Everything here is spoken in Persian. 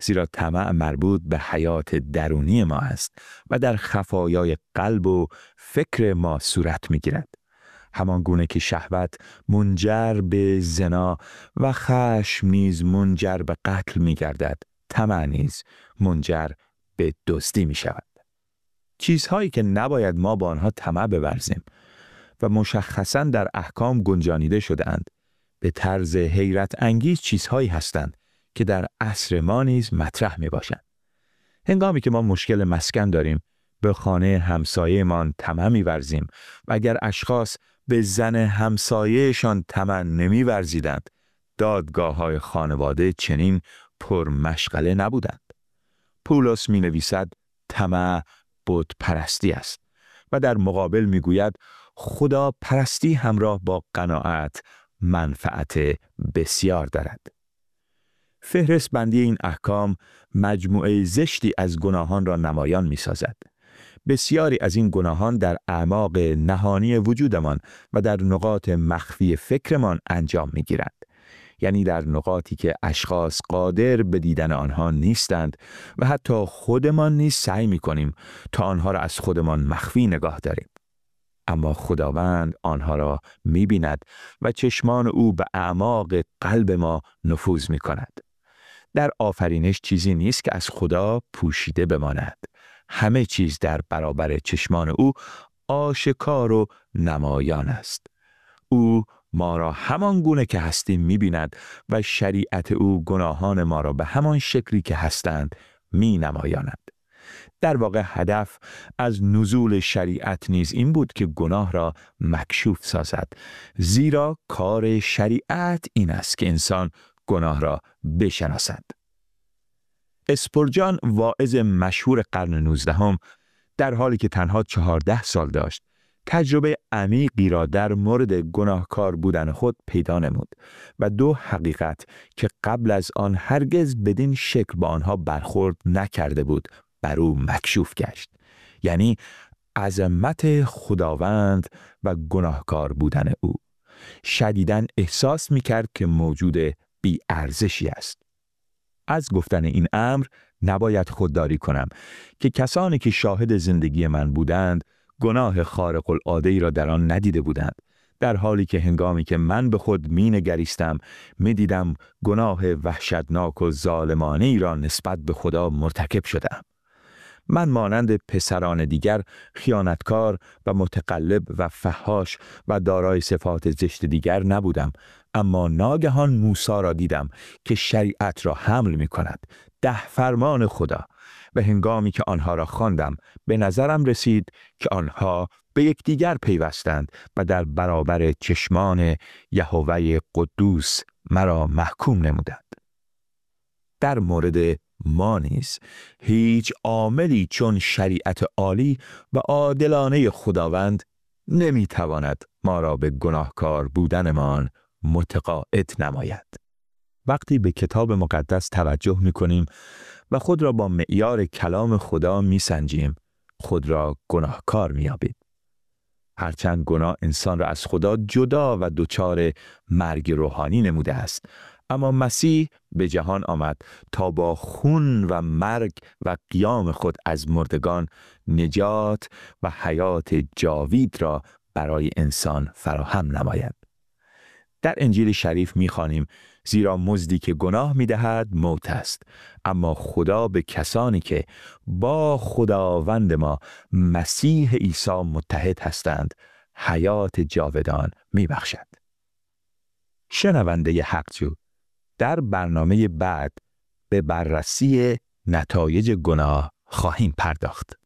زیرا طمع مربوط به حیات درونی ما است و در خفایای قلب و فکر ما صورت می‌گیرد. همان گونه که شهوت منجر به زنا و خشم نیز منجر به قتل می‌گردد، طمع نیز منجر به دزدی می‌شود. چیزهایی که نباید ما با آنها طمع بورزیم و مشخصاً در احکام گنجانیده شده‌اند، به طرز حیرت انگیز چیزهایی هستند که در عصر ما نیز مطرح می‌باشند. هنگامی که ما مشکل مسکن داریم، به خانه همسایه‌مان طمع می‌ورزیم و اگر اشخاص به زن همسایه‌شان طمع نمی‌ورزیدند، دادگاه‌های خانواده چنین پرمشغله نبودند. پولس می‌نویسد طمع بت پرستی است و در مقابل می‌گوید خدا پرستی همراه با قناعت منفعت بسیار دارد. فهرست بندی این احکام مجموعه زشتی از گناهان را نمایان می‌سازد. بسیاری از این گناهان در اعماق نهانی وجودمان و در نقاط مخفی فکرمان انجام می‌گیرند. یعنی در نقاطی که اشخاص قادر به دیدن آنها نیستند و حتی خودمان نیز سعی می‌کنیم تا آنها را از خودمان مخفی نگاه داریم. اما خداوند آنها را می‌بیند و چشمان او به اعماق قلب ما نفوذ می‌کند. در آفرینش چیزی نیست که از خدا پوشیده بماند. همه چیز در برابر چشمان او آشکار و نمایان است. او ما را همان گونه که هستیم می‌بیند و شریعت او گناهان ما را به همان شکلی که هستند می‌نمایاند. در واقع هدف از نزول شریعت نیز این بود که گناه را مکشوف سازد، زیرا کار شریعت این است که انسان گناه را بشناسد. اسپورجان واعظ مشهور قرن 19 در حالی که تنها 14 سال داشت، تجربه عمیقی را در مورد گناهکار بودن خود پیدا نمود و دو حقیقت که قبل از آن هرگز بدین شکل با آنها برخورد نکرده بود بر او مکشوف گشت، یعنی عظمت خداوند و گناهکار بودن او. شدیداً احساس می‌کرد که موجود بی ارزشی است. از گفتن این امر نباید خودداری کنم که کسانی که شاهد زندگی من بودند گناه خارق العاده‌ای را در آن ندیده بودند، در حالی که هنگامی که من به خود می‌نگریستم می‌دیدم گناه وحشتناک و ظالمانه‌ای را نسبت به خدا مرتکب شدم. من مانند پسران دیگر خیانتکار و متقلب و فحاش و دارای صفات زشت دیگر نبودم، اما ناگهان موسی را دیدم که شریعت را حمل می کند، 10 فرمان خدا، و هنگامی که آنها را خواندم به نظرم رسید که آنها به یکدیگر پیوستند و در برابر چشمان یهوه قدوس مرا محکوم نمودند. در مورد ما نیز هیچ عاملی چون شریعت عالی و عادلانه خداوند نمیتواند ما را به گناهکار بودنمان متقاعد نماید. وقتی به کتاب مقدس توجه می‌کنیم و خود را با معیار کلام خدا می‌سنجیم، خود را گناهکار می‌یابیم. هرچند گناه انسان را از خدا جدا و دچار مرگ روحانی نموده است، اما مسیح به جهان آمد تا با خون و مرگ و قیام خود از مردگان نجات و حیات جاوید را برای انسان فراهم نماید. در انجیل شریف می‌خوانیم زیرا مزدی که گناه می‌دهد موت است، اما خدا به کسانی که با خداوند ما مسیح عیسی متحد هستند حیات جاودان می‌بخشد. شنونده حق‌جو، در برنامه بعد به بررسی نتایج گناه خواهیم پرداخت.